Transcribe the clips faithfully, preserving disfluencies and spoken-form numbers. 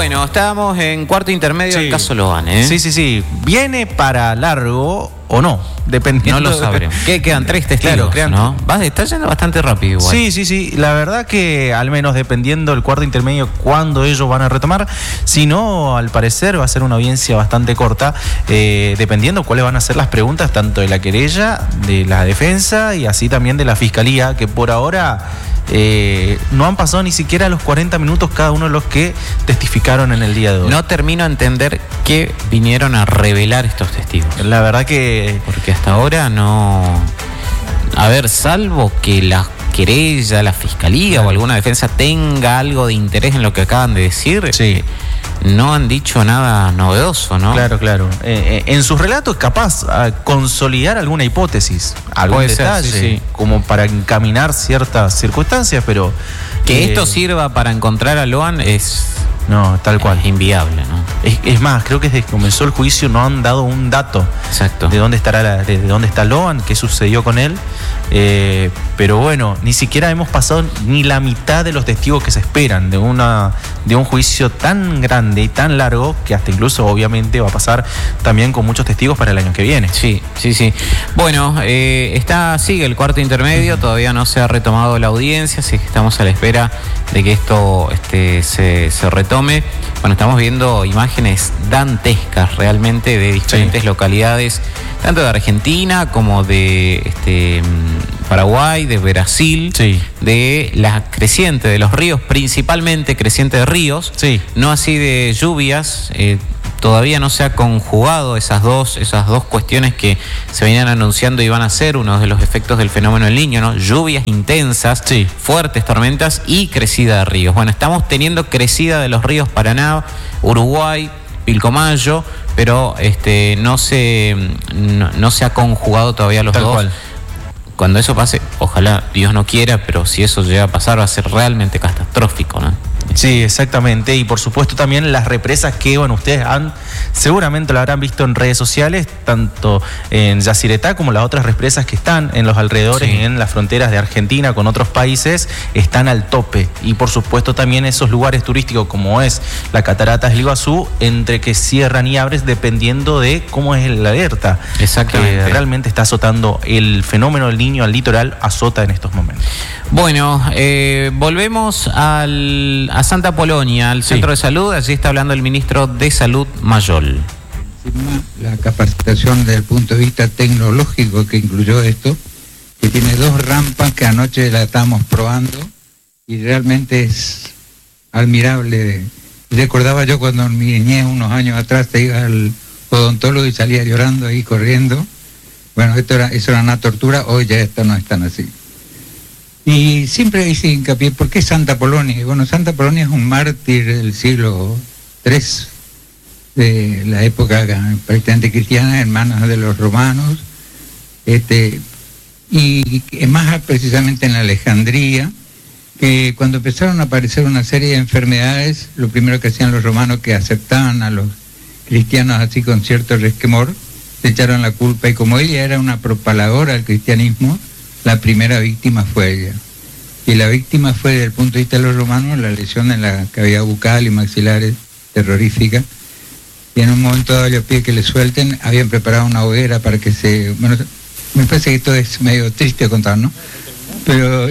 Bueno, estábamos en cuarto intermedio del Sí. caso Loan, ¿eh? Sí, sí, sí. ¿Viene para largo o no? Dependiendo. No lo sabremos. ¿Qué quedan? Tres testigos, Claro, crean- ¿no? Va, está yendo bastante rápido igual. Sí, sí, sí. La verdad que al menos dependiendo del cuarto intermedio cuándo ellos van a retomar. Si no, al parecer va a ser una audiencia bastante corta, eh, dependiendo cuáles van a ser las preguntas tanto de la querella, de la defensa y así también de la fiscalía, que por ahora eh, no han pasado ni siquiera los cuarenta minutos cada uno de los que testificaron en el día de hoy. No termino a entender qué vinieron a revelar estos testigos. La verdad que... Porque hasta ahora no... A ver, salvo que la querella, la fiscalía o alguna defensa tenga algo de interés en lo que acaban de decir, Sí. eh, no han dicho nada novedoso, ¿no? Claro, claro. Eh, eh, en sus relatos capaz a consolidar alguna hipótesis, algún Puede ser, detalle, sí, sí. como para encaminar ciertas circunstancias, pero... Que eh, esto sirva para encontrar a Loan es... No, tal cual. Es inviable, ¿no? Es, es más, creo que desde que comenzó el juicio no han dado un dato Exacto. de dónde estará la, de dónde está Loan, qué sucedió con él. Eh, pero bueno, ni siquiera hemos pasado ni la mitad de los testigos que se esperan de una de un juicio tan grande y tan largo que hasta incluso obviamente va a pasar también con muchos testigos para el año que viene. Sí, sí, sí. Bueno, eh, está, sigue el cuarto intermedio, todavía no se ha retomado la audiencia, así que estamos a la espera de que esto este, se, se retome. Bueno, estamos viendo imágenes dantescas realmente de diferentes Sí. localidades, tanto de Argentina como de este, Paraguay, de Brasil, Sí. de la creciente de los ríos, principalmente creciente de ríos, Sí. no así de lluvias. eh, Todavía no se ha conjugado esas dos, esas dos cuestiones que se venían anunciando y van a ser uno de los efectos del fenómeno del Niño, ¿no? Lluvias intensas, Sí. fuertes tormentas y crecida de ríos. Bueno, estamos teniendo crecida de los ríos Paraná, Uruguay, Pilcomayo, pero este no se no, no se ha conjugado todavía los Tal dos. cual. Cuando eso pase, ojalá Dios no quiera, pero si eso llega a pasar va a ser realmente catastrófico, ¿no? Sí, exactamente. Y por supuesto también las represas que, bueno, ustedes han, seguramente lo habrán visto en redes sociales, tanto en Yacyretá como las otras represas que están en los alrededores, Sí. en las fronteras de Argentina con otros países, están al tope. Y por supuesto también esos lugares turísticos como es la Cataratas del Iguazú, entre que cierran y abren dependiendo de cómo es la alerta. Exactamente. Que realmente está azotando el fenómeno del Niño al litoral, azota en estos momentos. Bueno, eh, volvemos al, a Santa Polonia, al Sí. centro de salud. Allí está hablando el ministro de Salud, Mayol. La capacitación desde el punto de vista tecnológico que incluyó esto, que tiene dos rampas que anoche la estábamos probando y realmente es admirable. Recordaba yo cuando en mi niñez, unos años atrás, te iba al odontólogo y salía llorando ahí corriendo. Bueno, esto era, eso era una tortura, hoy ya esto no es tan así. Y siempre hice hincapié, ¿por qué Santa Polonia? Y bueno, Santa Polonia es un mártir del siglo tres, de la época prácticamente cristiana, en manos de los romanos, este, y es más precisamente en Alejandría, que cuando empezaron a aparecer una serie de enfermedades, lo primero que hacían los romanos, que aceptaban a los cristianos así con cierto resquemor, se echaron la culpa, y como ella era una propaladora del cristianismo, la primera víctima fue ella. Y la víctima fue, desde el punto de vista de los romanos, la lesión en la cavidad bucal y maxilares terrorífica. Y en un momento dado, yo pide que le suelten, habían preparado una hoguera para que se... Bueno, me parece que esto es medio triste contar, ¿no? Pero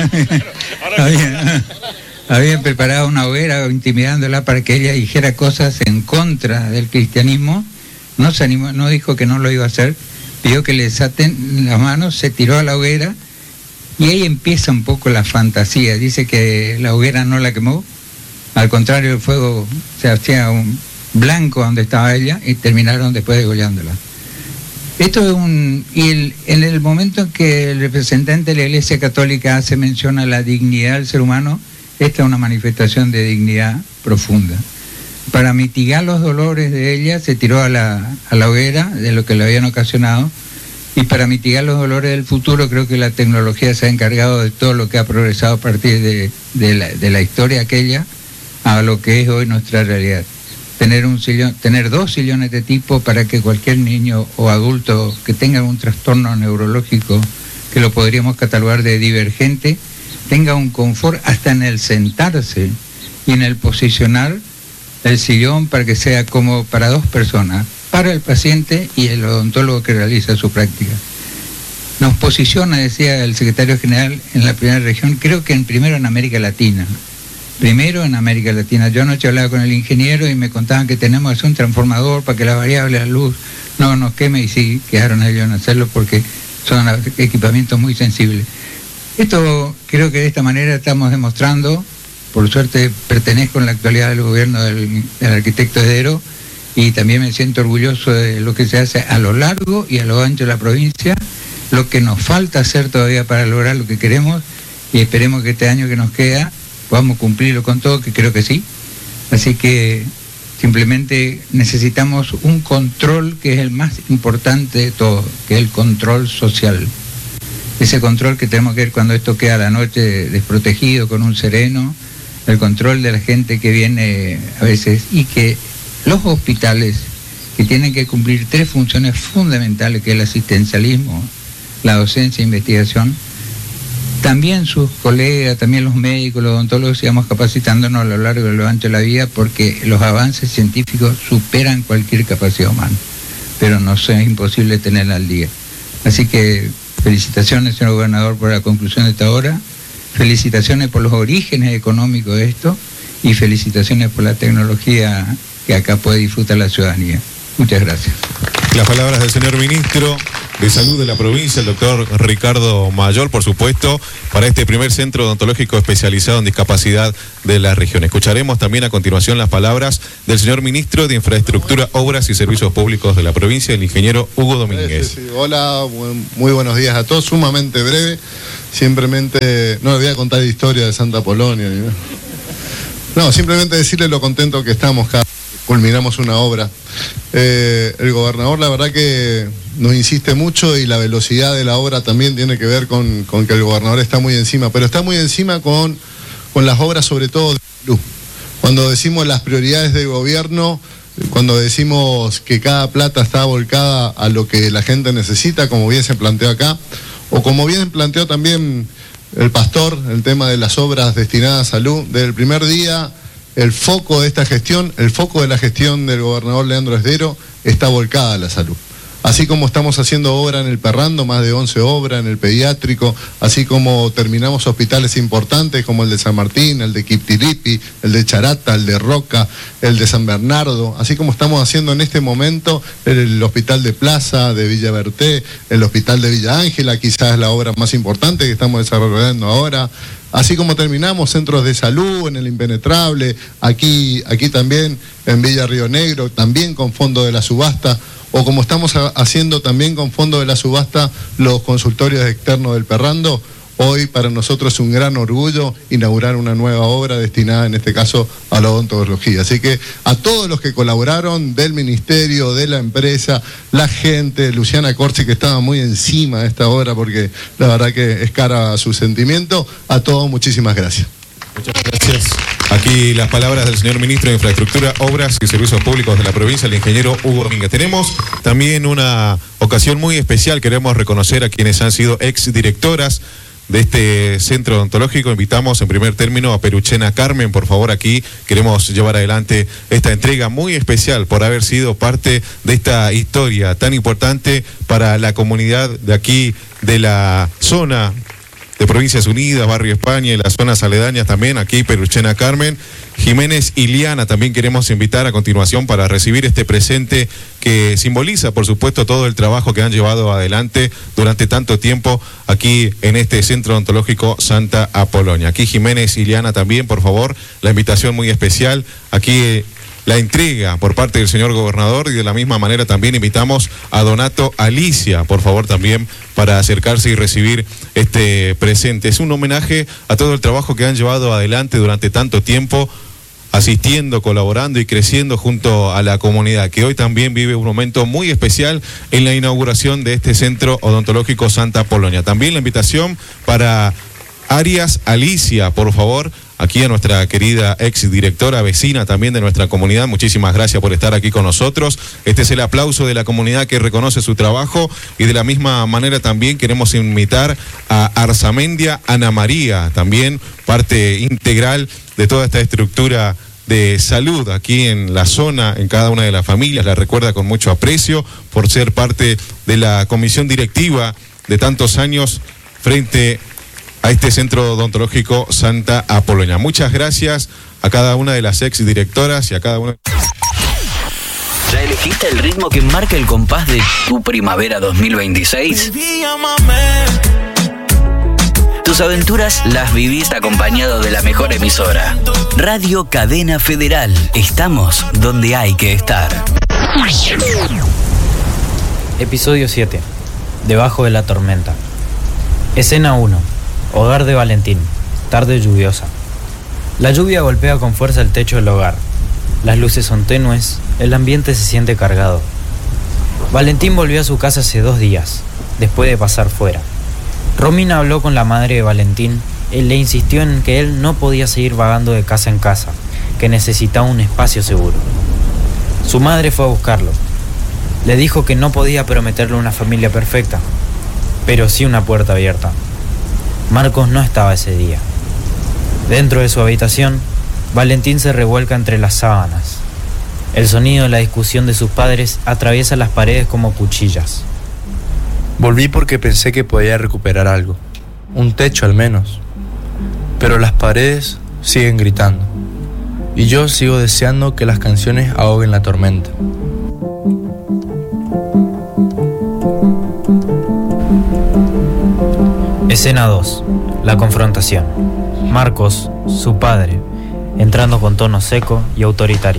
habían, habían preparado una hoguera intimidándola para que ella dijera cosas en contra del cristianismo. No se animó, no dijo que no lo iba a hacer, pidió que le desaten las manos, se tiró a la hoguera y ahí empieza un poco la fantasía. Dice que la hoguera no la quemó, al contrario, el fuego se hacía un blanco donde estaba ella y terminaron después degollándola. Esto es un... Y el, en el momento en que el representante de la Iglesia Católica hace mención a la dignidad del ser humano, esta es una manifestación de dignidad profunda. Para mitigar los dolores de ella, se tiró a la, a la hoguera de lo que le habían ocasionado, y para mitigar los dolores del futuro, creo que la tecnología se ha encargado de todo lo que ha progresado a partir de, de, la, de la historia aquella a lo que es hoy nuestra realidad. Tener un sillón, tener dos sillones de tipo para que cualquier niño o adulto que tenga un trastorno neurológico, que lo podríamos catalogar de divergente, tenga un confort hasta en el sentarse y en el posicionar el sillón para que sea como para dos personas, para el paciente y el odontólogo que realiza su práctica. Nos posiciona, decía el secretario general, en la primera región, creo que en primero en América Latina. Primero en América Latina. Yo anoche hablaba con el ingeniero y me contaban que tenemos que hacer un transformador para que la variable de la luz no nos queme, y sí, quedaron ellos en hacerlo porque son equipamientos muy sensibles. Esto creo que de esta manera estamos demostrando, por suerte pertenezco en la actualidad al gobierno del, del arquitecto Esdero, y también me siento orgulloso de lo que se hace a lo largo y a lo ancho de la provincia, lo que nos falta hacer todavía para lograr lo que queremos, y esperemos que este año que nos queda podamos cumplirlo con todo, que creo que sí. Así que simplemente necesitamos un control que es el más importante de todo, que es el control social. Ese control que tenemos que ver cuando esto queda a la noche desprotegido, con un sereno, el control de la gente que viene a veces, y que los hospitales, que tienen que cumplir tres funciones fundamentales, que es el asistencialismo, la docencia e investigación, también sus colegas, también los médicos, los odontólogos, sigamos capacitándonos a lo largo y lo ancho de la vida, porque los avances científicos superan cualquier capacidad humana, pero no es imposible tenerla al día. Así que felicitaciones, señor gobernador, por la conclusión de esta obra, felicitaciones por los orígenes económicos de esto, y felicitaciones por la tecnología que acá puede disfrutar la ciudadanía. Muchas gracias. Las palabras del señor ministro de Salud de la provincia, el doctor Ricardo Mayor, por supuesto, para este primer centro odontológico especializado en discapacidad de la región. Escucharemos también a continuación las palabras del señor ministro de Infraestructura, Obras y Servicios Públicos de la provincia, el ingeniero Hugo Domínguez. Sí, sí. Hola, muy buenos días a todos, sumamente breve, simplemente, no les voy a contar la historia de Santa Apolonia, ni nada. No, simplemente decirles lo contento que estamos cada culminamos una obra. Eh, el gobernador la verdad que nos insiste mucho, y la velocidad de la obra también tiene que ver con, con que el gobernador está muy encima, pero está muy encima con, con las obras sobre todo de salud. Cuando decimos las prioridades del gobierno, cuando decimos que cada plata está volcada a lo que la gente necesita, como bien se planteó acá, o como bien planteó también el pastor, el tema de las obras destinadas a salud, desde el primer día. El foco de esta gestión, el foco de la gestión del gobernador Leandro Esdero está volcada a la salud. Así como estamos haciendo obra en el Perrando, más de once obras, en el pediátrico, así como terminamos hospitales importantes como el de San Martín, el de Quiptilipi, el de Charata, el de Roca, el de San Bernardo, así como estamos haciendo en este momento el hospital de Plaza, de Villa Berté, el hospital de Villa Ángela, quizás la obra más importante que estamos desarrollando ahora. Así como terminamos centros de salud en el Impenetrable, aquí, aquí también en Villa Río Negro, también con fondo de la subasta, o como estamos haciendo también con fondo de la subasta los consultorios externos del Perrando. Hoy para nosotros es un gran orgullo inaugurar una nueva obra destinada en este caso a la odontología. Así que a todos los que colaboraron del ministerio, de la empresa, la gente, Luciana Corsi, que estaba muy encima de esta obra porque la verdad que es cara a su sentimiento, a todos muchísimas gracias. Muchas gracias. Aquí las palabras del señor ministro de Infraestructura, Obras y Servicios Públicos de la provincia, el ingeniero Hugo Domínguez. Tenemos también una ocasión muy especial, queremos reconocer a quienes han sido exdirectoras de este centro odontológico. Invitamos en primer término a Peruchena Carmen, por favor. Aquí queremos llevar adelante esta entrega muy especial por haber sido parte de esta historia tan importante para la comunidad de aquí, de la zona de Provincias Unidas, Barrio España y las zonas aledañas también. Aquí Peruchena Carmen. Jiménez Iliana también queremos invitar a continuación para recibir este presente que simboliza, por supuesto, todo el trabajo que han llevado adelante durante tanto tiempo aquí en este Centro Odontológico Santa Apolonia. Aquí Jiménez Iliana también, por favor, la invitación muy especial. Aquí eh, la entrega por parte del señor gobernador, y de la misma manera también invitamos a Donato Alicia, por favor, también para acercarse y recibir este presente. Es un homenaje a todo el trabajo que han llevado adelante durante tanto tiempo, asistiendo, colaborando y creciendo junto a la comunidad, que hoy también vive un momento muy especial en la inauguración de este Centro Odontológico Santa Apolonia. También la invitación para Arias Alicia, por favor, aquí a nuestra querida exdirectora, vecina también de nuestra comunidad. Muchísimas gracias por estar aquí con nosotros. Este es el aplauso de la comunidad que reconoce su trabajo, y de la misma manera también queremos invitar a Arzamendia Ana María, también parte integral de toda esta estructura de salud aquí en la zona, en cada una de las familias. La recuerda con mucho aprecio por ser parte de la comisión directiva de tantos años frente a este centro odontológico Santa Apolonia. Muchas gracias a cada una de las ex directoras y a cada una. ¿Ya elegiste el ritmo que marca el compás de tu primavera dos mil veintiséis? Tus aventuras las vivís acompañado de la mejor emisora. Radio Cadena Federal. Estamos donde hay que estar. Episodio siete. Debajo de la tormenta. Escena uno. Hogar de Valentín. Tarde lluviosa. La lluvia golpea con fuerza el techo del hogar. Las luces son tenues, el ambiente se siente cargado. Valentín volvió a su casa hace dos días, después de pasar fuera. Romina habló con la madre de Valentín y le insistió en que él no podía seguir vagando de casa en casa, que necesitaba un espacio seguro. Su madre fue a buscarlo. Le dijo que no podía prometerle una familia perfecta, pero sí una puerta abierta. Marcos no estaba ese día. Dentro de su habitación, Valentín se revuelca entre las sábanas. El sonido de la discusión de sus padres atraviesa las paredes como cuchillas. Volví porque pensé que podía recuperar algo, un techo al menos. Pero las paredes siguen gritando. Y yo sigo deseando que las canciones ahoguen la tormenta. Escena dos. La confrontación. Marcos, su padre, entrando con tono seco y autoritario.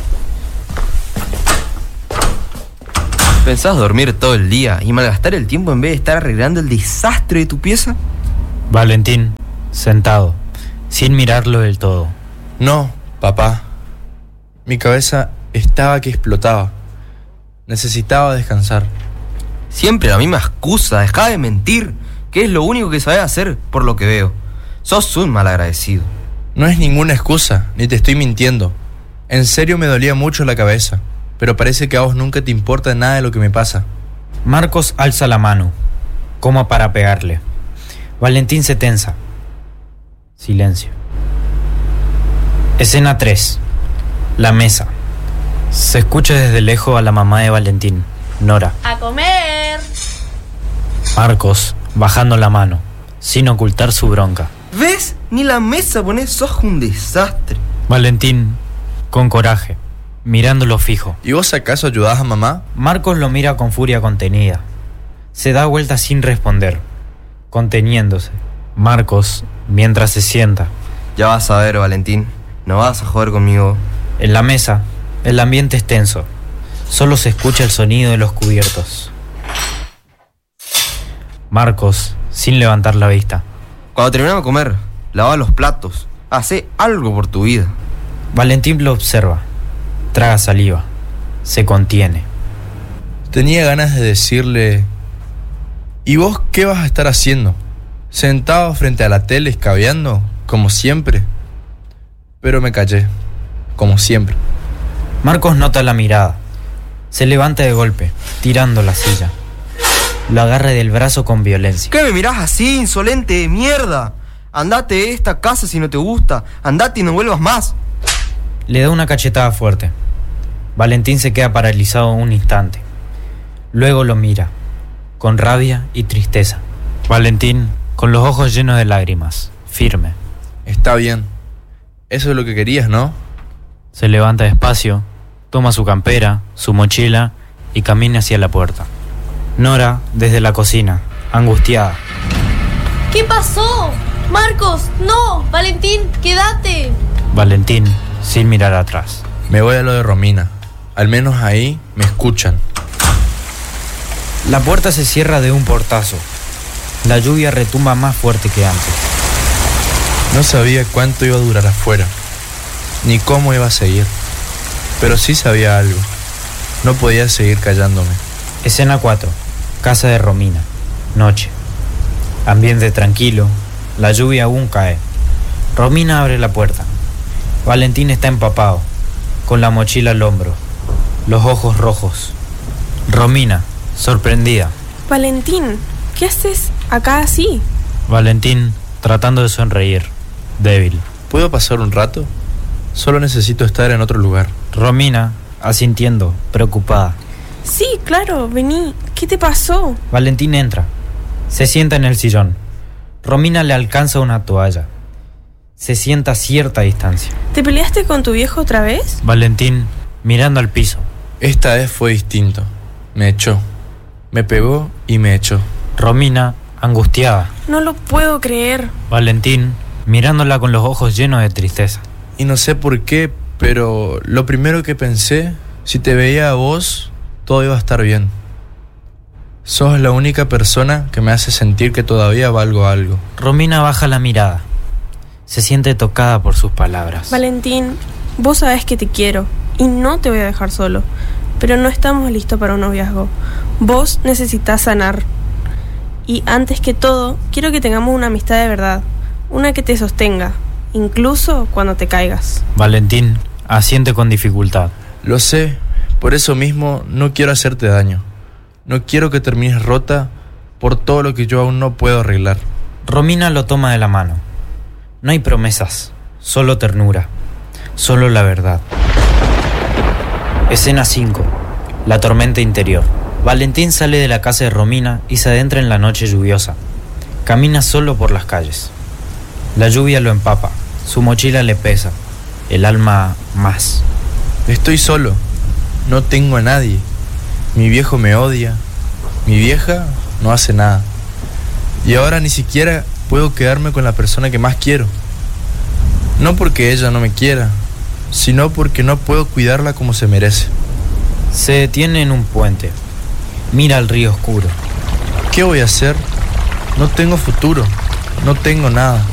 ¿Pensás dormir todo el día y malgastar el tiempo en vez de estar arreglando el desastre de tu pieza? Valentín, sentado, sin mirarlo del todo. No, papá. Mi cabeza estaba que explotaba. Necesitaba descansar. Siempre la misma excusa, dejá de mentir, que es lo único que sabés hacer por lo que veo. Sos un malagradecido. No es ninguna excusa, ni te estoy mintiendo. En serio me dolía mucho la cabeza, pero parece que a vos nunca te importa nada de lo que me pasa. Marcos alza la mano, como para pegarle. Valentín se tensa. Silencio. Escena tres. La mesa. Se escucha desde lejos a la mamá de Valentín, Nora. ¡A comer! Marcos, bajando la mano, sin ocultar su bronca. ¿Ves? Ni la mesa ponés, sos un desastre. Valentín, con coraje, mirándolo fijo. ¿Y vos acaso ayudás a mamá? Marcos lo mira con furia contenida. Se da vuelta sin responder, conteniéndose. Marcos, mientras se sienta. Ya vas a ver, Valentín. No vas a joder conmigo. En la mesa, el ambiente es tenso. Solo se escucha el sonido de los cubiertos. Marcos, sin levantar la vista. Cuando terminamos de comer, lava los platos. Hacé algo por tu vida. Valentín lo observa. Traga saliva. Se contiene. Tenía ganas de decirle: ¿y vos qué vas a estar haciendo? ¿Sentado frente a la tele escabeando, como siempre? Pero me callé, como siempre. Marcos nota la mirada. Se levanta de golpe, tirando la silla. Lo agarra del brazo con violencia. ¿Qué me mirás así, insolente de mierda? Andate de esta casa si no te gusta. Andate y no vuelvas más. Le da una cachetada fuerte. Valentín se queda paralizado un instante. Luego lo mira, con rabia y tristeza. Valentín, con los ojos llenos de lágrimas, firme. Está bien. Eso es lo que querías, ¿no? Se levanta despacio, toma su campera, su mochila y camina hacia la puerta. Nora, desde la cocina, angustiada. ¿Qué pasó? Marcos, no. Valentín, quédate. Valentín, sin mirar atrás. Me voy a lo de Romina. Al menos ahí me escuchan. La puerta se cierra de un portazo. La lluvia retumba más fuerte que antes. No sabía cuánto iba a durar afuera, ni cómo iba a seguir. Pero sí sabía algo. No podía seguir callándome. Escena cuatro. Casa de Romina. Noche. Ambiente tranquilo. La lluvia aún cae. Romina abre la puerta. Valentín está empapado, con la mochila al hombro, los ojos rojos. Romina, sorprendida. Valentín, ¿qué haces acá así? Valentín, tratando de sonreír, débil. ¿Puedo pasar un rato? Solo necesito estar en otro lugar. Romina, asintiendo, preocupada. Sí, claro, vení. ¿Qué te pasó? Valentín entra. Se sienta en el sillón. Romina le alcanza una toalla. Se sienta a cierta distancia. ¿Te peleaste con tu viejo otra vez? Valentín, mirando al piso. Esta vez fue distinto. Me echó. Me pegó y me echó. Romina, angustiada. No lo puedo creer. Valentín, mirándola con los ojos llenos de tristeza. Y no sé por qué, pero lo primero que pensé, si te veía a vos, todo iba a estar bien. Sos la única persona que me hace sentir que todavía valgo algo. Romina baja la mirada. Se siente tocada por sus palabras. Valentín, vos sabés que te quiero y no te voy a dejar solo, pero no estamos listos para un noviazgo. Vos necesitas sanar. Y antes que todo, quiero que tengamos una amistad de verdad, una que te sostenga, incluso cuando te caigas. Valentín asiente con dificultad. Lo sé, por eso mismo no quiero hacerte daño. No quiero que termines rota por todo lo que yo aún no puedo arreglar. Romina lo toma de la mano. No hay promesas, solo ternura, solo la verdad. Escena cinco. La tormenta interior. Valentín sale de la casa de Romina y se adentra en la noche lluviosa. Camina solo por las calles. La lluvia lo empapa, su mochila le pesa, el alma más. Estoy solo, no tengo a nadie. Mi viejo me odia, mi vieja no hace nada. Y ahora ni siquiera puedo quedarme con la persona que más quiero. No porque ella no me quiera, sino porque no puedo cuidarla como se merece. Se detiene en un puente. Mira el río oscuro. ¿Qué voy a hacer? No tengo futuro, no tengo nada.